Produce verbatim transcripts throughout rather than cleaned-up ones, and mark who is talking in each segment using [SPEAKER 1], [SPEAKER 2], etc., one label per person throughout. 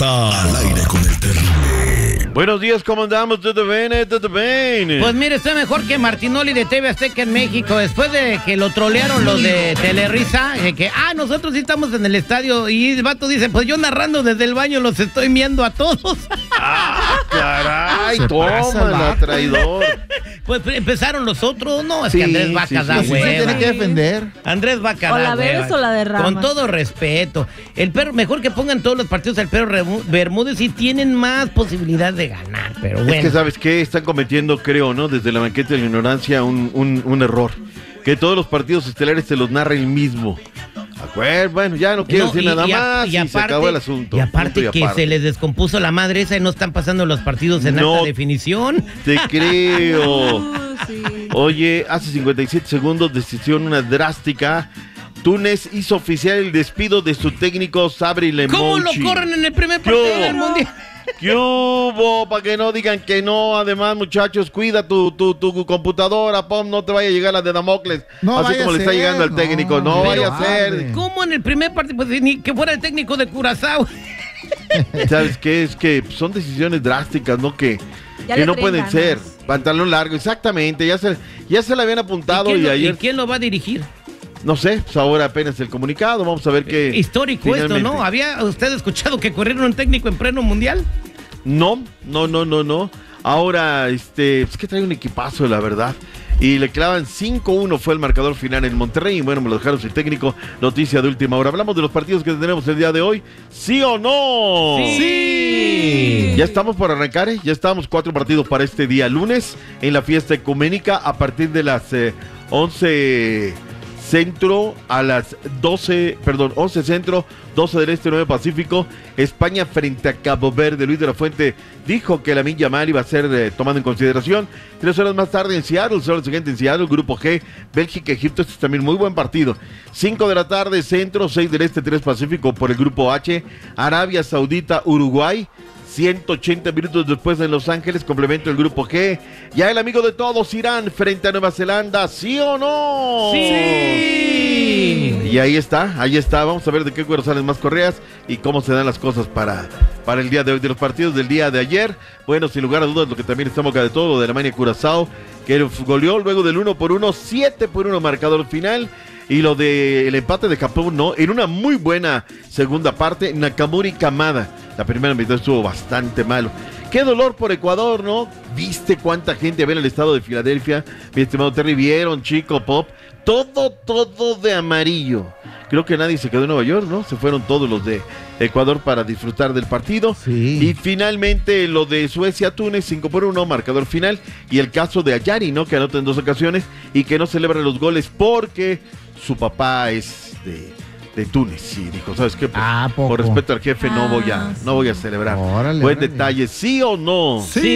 [SPEAKER 1] está al aire con el terrible.
[SPEAKER 2] Buenos días, ¿cómo andamos? ¿Todo bien? ¿Todo bien?
[SPEAKER 3] Pues mire, está mejor que Martinoli de T V Azteca en México. Después de que lo trolearon los de Telerisa, eh, que, ah, nosotros sí estamos en el estadio. Y el vato dice, pues yo narrando desde el baño los estoy miendo a todos.
[SPEAKER 2] ¡Ah, caray! ¡Tómala, traidor!
[SPEAKER 3] Pues empezaron los otros. No, es
[SPEAKER 2] Sí,
[SPEAKER 3] que Andrés Vaca
[SPEAKER 2] sí, sí,
[SPEAKER 3] da
[SPEAKER 2] sí,
[SPEAKER 3] hueva.
[SPEAKER 2] sí,
[SPEAKER 4] Tiene que defender.
[SPEAKER 3] Andrés Vaca
[SPEAKER 5] O
[SPEAKER 3] da
[SPEAKER 5] la bebes
[SPEAKER 3] hueva.
[SPEAKER 5] o la derramas.
[SPEAKER 3] Con todo respeto. El perro, mejor que pongan todos los partidos al perro Remu- Bermúdez y tienen más posibilidad de ganar. Pero bueno.
[SPEAKER 2] Es que, ¿sabes qué? Están cometiendo, creo, ¿no? Desde la banqueta de la ignorancia, un, un, un error. Que todos los partidos estelares se los narra el mismo. Acuer- Bueno, ya no quiero
[SPEAKER 3] No,
[SPEAKER 2] decir
[SPEAKER 3] y-
[SPEAKER 2] nada
[SPEAKER 3] y a-
[SPEAKER 2] más y,
[SPEAKER 3] y
[SPEAKER 2] se acabó el asunto.
[SPEAKER 3] Y aparte
[SPEAKER 2] Punto y
[SPEAKER 3] que
[SPEAKER 2] aparte.
[SPEAKER 3] se les descompuso la madre esa y no están pasando los partidos en
[SPEAKER 2] No
[SPEAKER 3] alta definición.
[SPEAKER 2] Te creo.
[SPEAKER 5] Uh, sí.
[SPEAKER 2] Oye, hace cincuenta y siete segundos, decisión una drástica. Túnez hizo oficial el despido de su técnico Sabri Lemouchi.
[SPEAKER 3] ¿Cómo lo corren en el primer
[SPEAKER 2] ¿Qué
[SPEAKER 3] partido
[SPEAKER 2] hubo?
[SPEAKER 3] del mundial?
[SPEAKER 2] ¿Qué hubo? Para que no digan que no. Además, muchachos, cuida tu, tu, tu computadora, Pom, no te vaya a llegar la de Damocles.
[SPEAKER 4] No
[SPEAKER 2] así
[SPEAKER 4] vaya
[SPEAKER 2] como
[SPEAKER 4] a
[SPEAKER 2] le está
[SPEAKER 4] ser,
[SPEAKER 2] llegando al técnico. No,
[SPEAKER 4] no,
[SPEAKER 2] vaya a
[SPEAKER 4] pero
[SPEAKER 2] ser.
[SPEAKER 4] vale.
[SPEAKER 3] ¿Cómo en el primer partido? Pues ni que fuera el técnico de Curazao.
[SPEAKER 2] ¿Sabes qué? Es que son decisiones drásticas, ¿no? Que,
[SPEAKER 5] Ya
[SPEAKER 2] que
[SPEAKER 5] le
[SPEAKER 2] no
[SPEAKER 5] traen
[SPEAKER 2] pueden
[SPEAKER 5] ganas.
[SPEAKER 2] ser. Pantalón largo, exactamente. Ya se, ya se la habían apuntado
[SPEAKER 3] ¿Y
[SPEAKER 2] y,
[SPEAKER 3] quién, lo,
[SPEAKER 2] ayer,
[SPEAKER 3] y quién lo va a dirigir?
[SPEAKER 2] no sé, pues ahora apenas el comunicado. Vamos a ver qué.
[SPEAKER 3] Histórico esto,
[SPEAKER 2] finalmente.
[SPEAKER 3] ¿no? ¿Había usted escuchado que corrieron un técnico en pleno mundial?
[SPEAKER 2] No, no, no, no, no. Ahora, este, es que trae un equipazo, la verdad. Y le clavan cinco uno fue el marcador final en Monterrey. Y bueno, me lo dejaron sin técnico. Noticia de última hora. Hablamos de los partidos que tenemos el día de hoy. ¿Sí o no?
[SPEAKER 3] Sí.
[SPEAKER 2] Ya estamos por arrancar, ¿eh? Ya estamos cuatro partidos para este día lunes en la fiesta ecuménica a partir de las eh, once centro a las doce, perdón, once centro, doce del este, nueve pacífico. España frente a Cabo Verde. Luis de la Fuente dijo que Lamine Yamal iba a ser eh, tomado en consideración. Tres horas más tarde en Seattle, el sábado siguiente en Seattle, Grupo G, Bélgica, Egipto. Este es también muy buen partido. Cinco de la tarde, centro, seis del este, tres pacífico por el Grupo H. Arabia Saudita, Uruguay. ciento ochenta minutos después en Los Ángeles, complemento el Grupo G. Ya el amigo de todos, Irán frente a Nueva Zelanda, ¿sí o no?
[SPEAKER 3] Sí.
[SPEAKER 2] Y ahí está, ahí está. Vamos a ver de qué cuero salen más correas y cómo se dan las cosas para, para el día de hoy. De los partidos del día de ayer, bueno, sin lugar a dudas, lo que también está en boca de todo, lo de Alemania-Curazao, que goleó luego del uno por uno, siete por uno marcador final. Y lo del empate de Japón, ¿no? En una muy buena segunda parte, Nakamura Kamada. La primera mitad estuvo bastante malo. Qué dolor por Ecuador, ¿no? ¿Viste cuánta gente había en el estado de Filadelfia? Mi estimado Terry, vieron, Chico, Pop. Todo, todo de amarillo. Creo que nadie se quedó en Nueva York, ¿no? Se fueron todos los de Ecuador para disfrutar del partido.
[SPEAKER 4] Sí.
[SPEAKER 2] Y finalmente lo de Suecia-Túnez, cinco por uno, marcador final. Y el caso de Ayari, ¿no? Que anota en dos ocasiones y que no celebra los goles porque su papá es de, de Túnez. Y dijo, ¿sabes qué? Pues,
[SPEAKER 4] Ah, ¿poco?
[SPEAKER 2] por respeto al jefe no voy a,
[SPEAKER 5] Ah,
[SPEAKER 2] no voy a celebrar.
[SPEAKER 4] Órale,
[SPEAKER 2] Buen
[SPEAKER 4] órale.
[SPEAKER 2] detalle, ¿sí o no?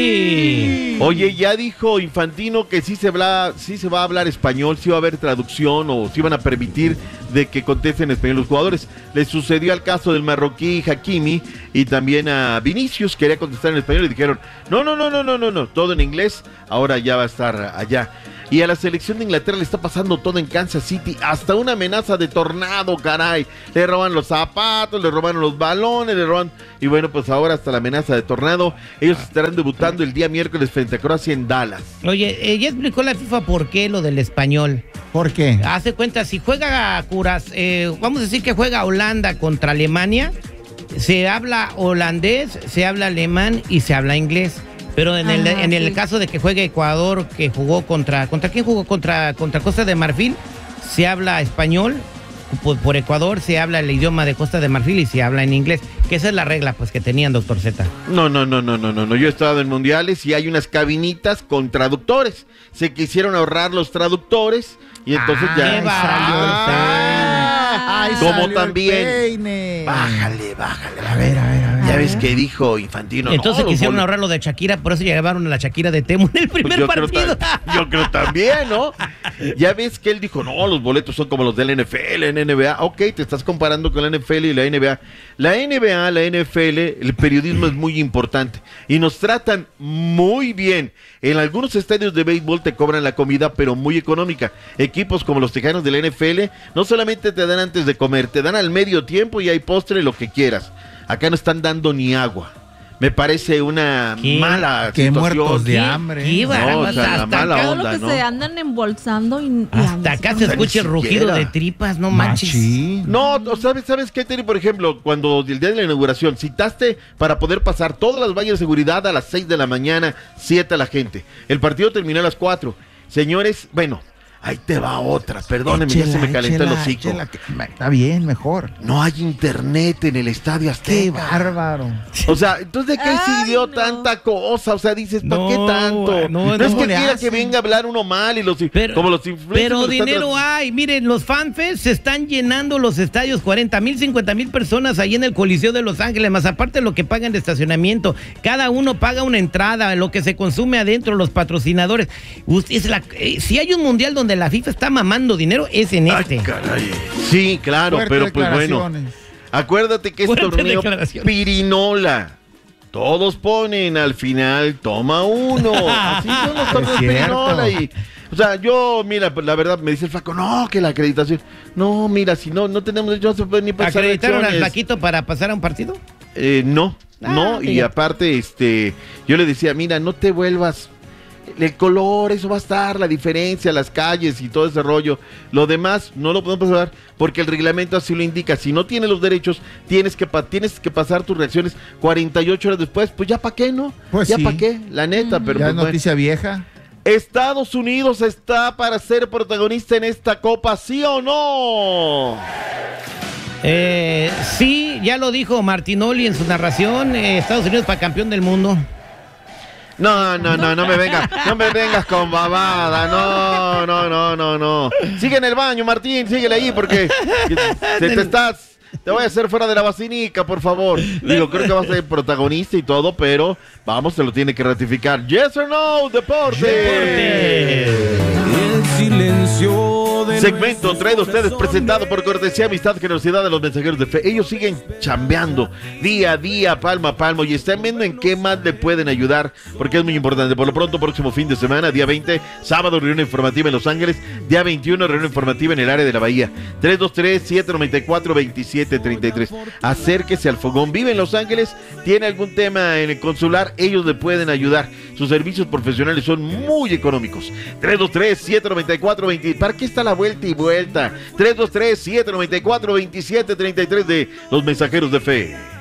[SPEAKER 3] Sí.
[SPEAKER 2] Oye, ya dijo Infantino que sí se, habla, sí se va a hablar español, sí va a haber traducción o sí van a permitir de que contesten en español los jugadores. Le sucedió al caso del marroquí Hakimi y también a Vinicius, quería contestar en español y dijeron, no, no, no, no, no, no, no, todo en inglés, ahora ya va a estar allá. Y a la selección de Inglaterra le está pasando todo en Kansas City, hasta una amenaza de tornado, caray. Le roban los zapatos, le roban los balones, le roban... Y bueno, pues ahora hasta la amenaza de tornado. Ellos estarán debutando el día miércoles frente a Croacia en Dallas.
[SPEAKER 3] Oye, eh, ya explicó la FIFA por qué lo del español.
[SPEAKER 4] ¿Por qué?
[SPEAKER 3] Hace cuenta, si juega Curaz, eh, vamos a decir que juega Holanda contra Alemania, se habla holandés, se habla alemán y se habla inglés. Pero en el,
[SPEAKER 5] Ajá,
[SPEAKER 3] en el
[SPEAKER 5] sí.
[SPEAKER 3] caso de que juegue Ecuador, que jugó contra... ¿Contra quién jugó? Contra, contra Costa de Marfil, se habla español. Por, por Ecuador se habla el idioma de Costa de Marfil y se habla en inglés. Que esa es la regla pues que tenían, doctor Z.
[SPEAKER 2] No, no, no, no, no, no, no. Yo he estado en mundiales y hay unas cabinitas con traductores. Se quisieron ahorrar los traductores y entonces
[SPEAKER 3] Ah,
[SPEAKER 2] ya...
[SPEAKER 3] qué barato.
[SPEAKER 2] Ah,
[SPEAKER 4] Ay,
[SPEAKER 2] como
[SPEAKER 4] salió el
[SPEAKER 2] también...
[SPEAKER 4] peine.
[SPEAKER 2] Bájale, bájale.
[SPEAKER 4] A ver, a ver, a ver.
[SPEAKER 2] Ya ves que dijo Infantino.
[SPEAKER 3] Entonces
[SPEAKER 2] no, los
[SPEAKER 3] quisieron
[SPEAKER 2] boletos-
[SPEAKER 3] ahorrar lo de Shakira, por eso llevaron a la Shakira de Temu en el
[SPEAKER 2] Pues
[SPEAKER 3] primer
[SPEAKER 2] yo, creo
[SPEAKER 3] partido.
[SPEAKER 2] ta- yo creo también, ¿no? Ya ves que él dijo, no, los boletos son como los de la N F L, en N B A. Ok, te estás comparando con la N F L y la N B A. La N B A, la N F L, el periodismo es muy importante y nos tratan muy bien. En algunos estadios de béisbol te cobran la comida, pero muy económica. Equipos como los Tejanos de la N F L no solamente te dan antes de comer, te dan al medio tiempo y hay postre, lo que quieras. acá no están dando ni agua. Me parece una
[SPEAKER 3] ¿Qué?
[SPEAKER 2] mala
[SPEAKER 4] Qué
[SPEAKER 2] situación.
[SPEAKER 4] muertos de
[SPEAKER 3] ¿Qué?
[SPEAKER 4] hambre.
[SPEAKER 3] ¿Qué
[SPEAKER 2] No,
[SPEAKER 3] bárbaro?
[SPEAKER 2] o sea, la
[SPEAKER 3] hasta
[SPEAKER 2] mala
[SPEAKER 3] acá,
[SPEAKER 5] Todo
[SPEAKER 2] onda,
[SPEAKER 5] lo que
[SPEAKER 2] ¿no?
[SPEAKER 5] se andan embolsando y, y
[SPEAKER 3] hasta
[SPEAKER 5] andan-
[SPEAKER 3] acá se
[SPEAKER 2] O sea,
[SPEAKER 3] escucha el
[SPEAKER 2] ni
[SPEAKER 3] rugido
[SPEAKER 2] siquiera.
[SPEAKER 3] de tripas, no manches.
[SPEAKER 4] Machín.
[SPEAKER 2] No, o ¿sabes, ¿sabes qué, Terry? Por ejemplo, cuando el día de la inauguración citaste para poder pasar todas las vallas de seguridad a las seis de la mañana, siete a la gente. El partido terminó a las cuatro. Señores, bueno, ahí te va otra. Perdónenme, ya se me calentó el
[SPEAKER 4] échela,
[SPEAKER 2] hocico.
[SPEAKER 4] échela, que- Está bien, mejor.
[SPEAKER 2] No hay internet en el Estadio
[SPEAKER 4] Qué
[SPEAKER 2] Azteca.
[SPEAKER 4] bárbaro.
[SPEAKER 2] O sea, entonces, ¿de qué
[SPEAKER 5] Ay,
[SPEAKER 2] sirvió
[SPEAKER 5] no.
[SPEAKER 2] tanta cosa? O sea, dices, ¿para
[SPEAKER 3] No,
[SPEAKER 2] qué tanto?
[SPEAKER 3] no,
[SPEAKER 2] No, es
[SPEAKER 3] no
[SPEAKER 2] que
[SPEAKER 4] le
[SPEAKER 2] quiera
[SPEAKER 4] hacen.
[SPEAKER 2] que venga a hablar uno mal y los
[SPEAKER 3] Pero,
[SPEAKER 2] como los influencers.
[SPEAKER 3] pero
[SPEAKER 2] lo están
[SPEAKER 3] dinero
[SPEAKER 2] trat-
[SPEAKER 3] hay. Miren, los fanfests se están llenando los estadios, cuarenta mil, cincuenta mil personas ahí en el Coliseo de Los Ángeles, más aparte de lo que pagan de estacionamiento. Cada uno paga una entrada, lo que se consume adentro, los patrocinadores. Usted, es la- eh, si hay un mundial donde la FIFA está mamando dinero, es en
[SPEAKER 2] Ay,
[SPEAKER 3] este.
[SPEAKER 2] caray. Sí, claro,
[SPEAKER 4] Fuertes
[SPEAKER 2] pero pues bueno.
[SPEAKER 4] declaraciones.
[SPEAKER 2] Acuérdate que este
[SPEAKER 3] Fuerte
[SPEAKER 2] torneo
[SPEAKER 3] declaración.
[SPEAKER 2] pirinola. Todos ponen al final, toma uno. Así son los torneos
[SPEAKER 4] Es cierto.
[SPEAKER 2] pirinola. Y, o sea, yo, mira, pues, la verdad me dice el flaco, no, que la acreditación. No, mira, si no, no tenemos derecho, no se puede ni pasar
[SPEAKER 3] ¿Acreditaron al
[SPEAKER 2] elecciones.
[SPEAKER 3] flaquito para pasar a un partido?
[SPEAKER 2] Eh, no,
[SPEAKER 3] Ah,
[SPEAKER 2] no, y
[SPEAKER 3] fíjate.
[SPEAKER 2] aparte, este, yo le decía, mira, no te vuelvas, el color, eso va a estar, la diferencia, las calles y todo ese rollo. Lo demás no lo podemos pasar porque el reglamento así lo indica. Si no tienes los derechos, tienes que pa- tienes que pasar tus reacciones cuarenta y ocho horas después. Pues ya para qué, ¿no?
[SPEAKER 4] Pues
[SPEAKER 2] ya
[SPEAKER 4] sí.
[SPEAKER 2] para qué, la neta, pero
[SPEAKER 4] Ya
[SPEAKER 2] pues,
[SPEAKER 4] es
[SPEAKER 2] bueno.
[SPEAKER 4] noticia vieja.
[SPEAKER 2] Estados Unidos está para ser protagonista en esta copa, ¿sí o no?
[SPEAKER 3] Eh, sí, ya lo dijo Martinoli en su narración. eh, Estados Unidos para campeón del mundo.
[SPEAKER 2] No, no, no, no me vengas, no me vengas con babada, no, no, no, no, no. Sigue en el baño, Martín, síguele ahí porque te, te estás, te voy a hacer fuera de la vacinica, por favor. Digo, creo que vas a ser protagonista y todo, pero vamos, se lo tiene que ratificar. Yes or no, deporte.
[SPEAKER 6] El silencio de
[SPEAKER 2] Segmento
[SPEAKER 6] nuestros
[SPEAKER 2] traído a ustedes
[SPEAKER 6] corazones.
[SPEAKER 2] presentado por cortesía, amistad, generosidad de los mensajeros de fe. Ellos siguen chambeando día a día, palmo a palmo, y están viendo en qué más le pueden ayudar, porque es muy importante. Por lo pronto, próximo fin de semana, día veinte, sábado, reunión informativa en Los Ángeles, día veintiuno, reunión informativa en el área de la Bahía. tres dos tres, siete nueve cuatro, dos siete tres tres. Acérquese al fogón. Vive en Los Ángeles, tiene algún tema en el consular, ellos le pueden ayudar. Sus servicios profesionales son muy económicos. tres dos tres, siete nueve cuatro, veinte. ¿Para qué está la vuelta y vuelta? tres dos tres, siete nueve cuatro, dos siete tres tres de los mensajeros de fe.